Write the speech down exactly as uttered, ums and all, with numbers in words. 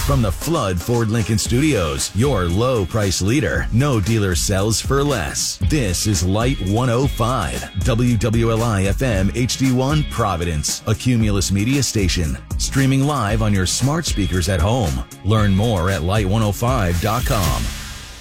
From the Flood Ford Lincoln Studios, your low price leader. No dealer sells for less. This is Light one oh five, W W L I F M H D one Providence, a Cumulus media station. Streaming live on your smart speakers at home. Learn more at light one oh five dot com.